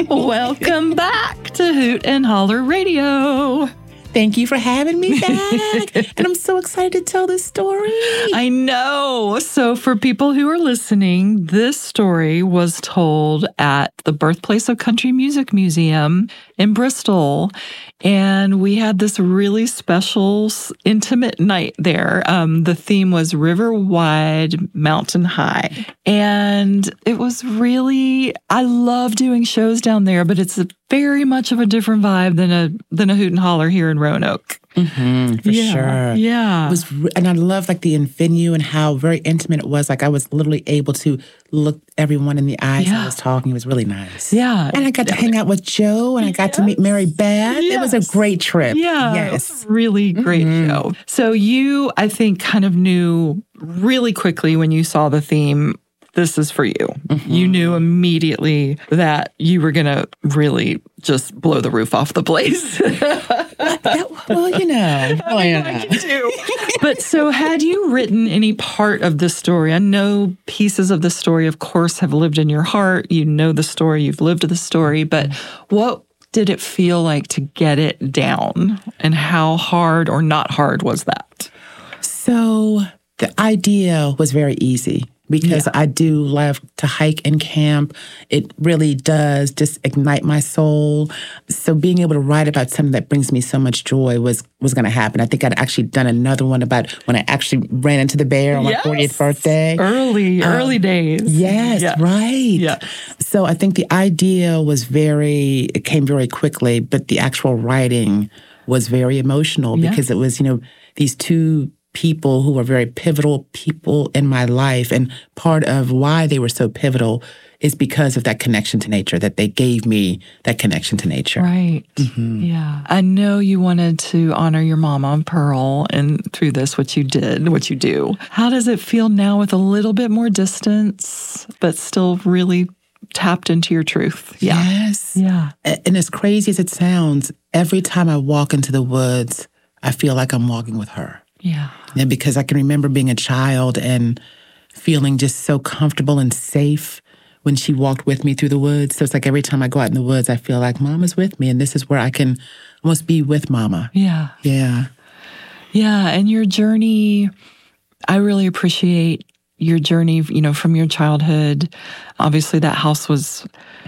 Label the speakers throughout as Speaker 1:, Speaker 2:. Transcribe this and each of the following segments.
Speaker 1: Welcome back to Hoot and Holler Radio.
Speaker 2: Thank you for having me back. And I'm so excited to tell this story.
Speaker 1: I know. So for people who are listening, this story was told at the Birthplace of Country Music Museum in Bristol. And we had this really special, intimate night there. The theme was River Wide, Mountain High. And it was really, I love doing shows down there, but it's very much of a different vibe than a Hoot and Holler here in Roanoke.
Speaker 2: For sure.
Speaker 1: Yeah.
Speaker 2: And I love like the venue and how very intimate it was. Like I was literally able to look everyone in the eyes as I was talking. It was really nice.
Speaker 1: Yeah.
Speaker 2: And I got to hang out with Joe and I got to meet Mary Beth. It was a great trip.
Speaker 1: Yeah.
Speaker 2: Yes.
Speaker 1: Really great show. So you, I think, kind of knew really quickly when you saw the theme, this is for you. You knew immediately that you were going to really just blow the roof off the place.
Speaker 2: Well, you know.
Speaker 1: But so had you written any part of this story? I know pieces of the story, of course, have lived in your heart. You know the story. You've lived the story. But what did it feel like to get it down? And how hard or not hard was that?
Speaker 2: So the idea was very easy. Because I do love to hike and camp. It really does just ignite my soul. So being able to write about something that brings me so much joy was going to happen. I think I'd actually done another one about when I actually ran into the bear on my 40th birthday.
Speaker 1: Early days.
Speaker 2: Yes, right.
Speaker 1: Yeah.
Speaker 2: So I think the idea it came very quickly, but the actual writing was very emotional because it was, these two people who were very pivotal people in my life. And part of why they were so pivotal is because of that connection to nature, that they gave me that connection to nature.
Speaker 1: Right. Yeah. I know you wanted to honor your mama, Pearl, and through this, what you do. How does it feel now with a little bit more distance, but still really tapped into your truth? Yeah.
Speaker 2: Yes.
Speaker 1: Yeah.
Speaker 2: And as crazy as it sounds, every time I walk into the woods, I feel like I'm walking with her.
Speaker 1: Yeah.
Speaker 2: And because I can remember being a child and feeling just so comfortable and safe when she walked with me through the woods. So it's like every time I go out in the woods, I feel like Mama's with me. And this is where I can almost be with Mama.
Speaker 1: Yeah.
Speaker 2: Yeah.
Speaker 1: Yeah. And your journey, I really appreciate your journey, from your childhood. Obviously, that house was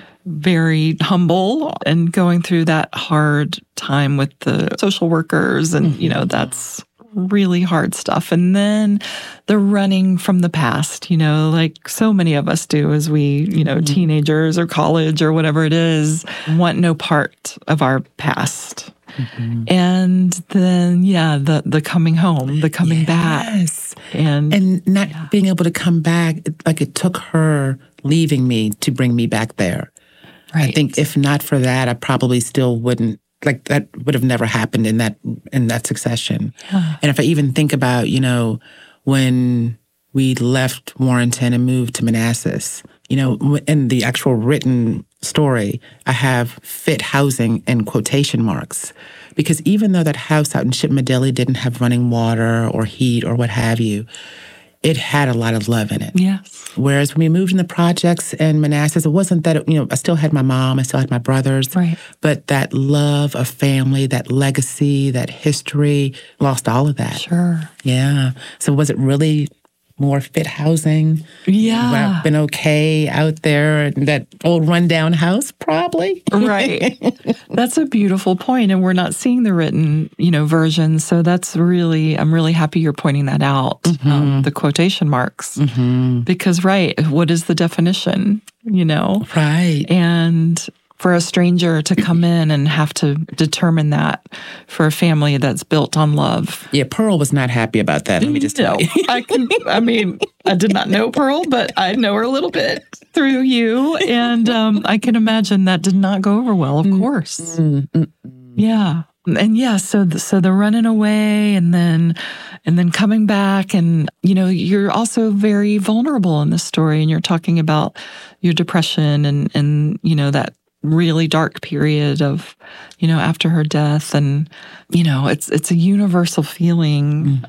Speaker 1: very humble and going through that hard time with the social workers. And, that's really hard stuff. And then the running from the past, like so many of us do as we, teenagers or college or whatever it is, want no part of our past. And then, the coming home, the coming back.
Speaker 2: And not being able to come back, like it took her leaving me to bring me back there.
Speaker 1: Right.
Speaker 2: I think if not for that, I probably still wouldn't. Like that would have never happened in that succession. And if I even think about, when we left Warrenton and moved to Manassas, in the actual written story, I have fit housing in quotation marks. Because even though that house out in Shipmadelli didn't have running water or heat or what have you, it had a lot of love in it.
Speaker 1: Yes.
Speaker 2: Whereas when we moved in the projects in Manassas, it wasn't that, I still had my mom, I still had my brothers.
Speaker 1: Right.
Speaker 2: But that love of family, that legacy, that history, lost all of that.
Speaker 1: Sure.
Speaker 2: Yeah. So was it really more fit housing?
Speaker 1: Yeah.
Speaker 2: Would I have been okay out there in that old rundown house? Probably.
Speaker 1: Right. That's a beautiful point. And we're not seeing the written, version. So that's I'm really happy you're pointing that out, the quotation marks. Because, what is the definition,
Speaker 2: Right.
Speaker 1: And for a stranger to come in and have to determine that for a family that's built on love.
Speaker 2: Yeah, Pearl was not happy about that. Let me just tell you.
Speaker 1: I did not know Pearl, but I know her a little bit through you. And I can imagine that did not go over well, of course. Yeah. And so the running away and then coming back, and you're also very vulnerable in this story, and you're talking about your depression and that really dark period of, after her death. And, it's a universal feeling,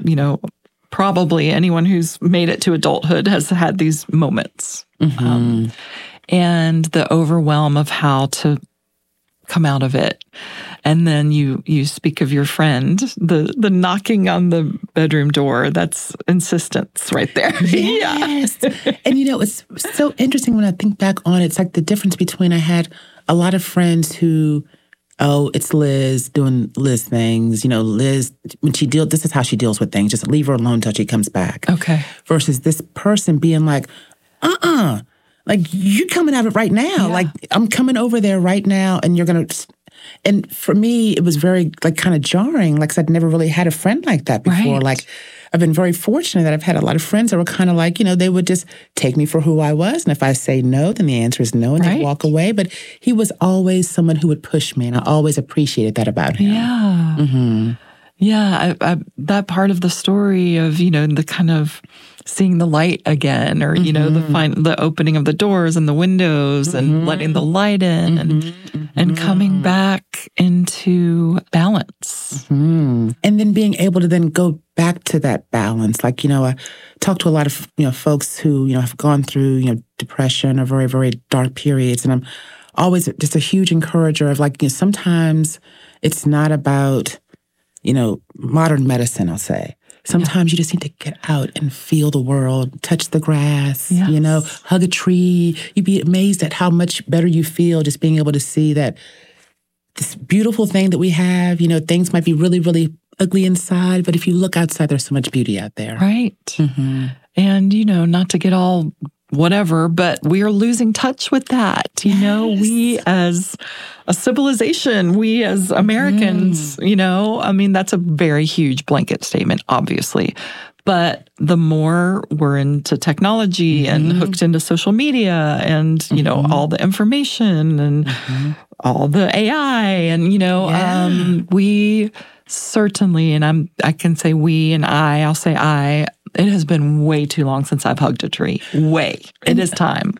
Speaker 1: probably anyone who's made it to adulthood has had these moments. and the overwhelm of how to come out of it. And then you speak of your friend, the knocking on the bedroom door. That's insistence right there.
Speaker 2: Yes. And it's so interesting when I think back on it. It's like the difference between I had a lot of friends who, it's Liz doing Liz things. Liz, when this is how she deals with things. Just leave her alone until she comes back.
Speaker 1: Okay.
Speaker 2: Versus this person being like, like, you're coming out of it right now.
Speaker 1: Yeah.
Speaker 2: Like, I'm coming over there right now, and you're going to... And for me, it was very, like, kind of jarring. Like, 'cause I'd never really had a friend like that before.
Speaker 1: Right.
Speaker 2: Like, I've been very fortunate that I've had a lot of friends that were kind of like, they would just take me for who I was. And if I say no, then the answer is no, and they'd walk away. But he was always someone who would push me, and I always appreciated that about him.
Speaker 1: Yeah.
Speaker 2: Mm-hmm.
Speaker 1: Yeah, that part of the story of, the kind of seeing the light again, or, the opening of the doors and the windows and letting the light in and coming back into balance.
Speaker 2: And then being able to then go back to that balance. Like, I talk to a lot of, folks who, have gone through, depression or very, very dark periods. And I'm always just a huge encourager of like, sometimes it's not about, modern medicine, I'll say. Sometimes you just need to get out and feel the world, touch the grass, hug a tree. You'd be amazed at how much better you feel just being able to see that this beautiful thing that we have, things might be really, really ugly inside, but if you look outside, there's so much beauty out there.
Speaker 1: Right. Mm-hmm. And, not to get all whatever, but we are losing touch with that.
Speaker 2: Yes.
Speaker 1: We as a civilization, we as Americans, that's a very huge blanket statement, obviously. But the more we're into technology and hooked into social media and, all the information and all the AI and, we certainly, and I can say we and I'll say I, it has been way too long since I've hugged a tree. It is time.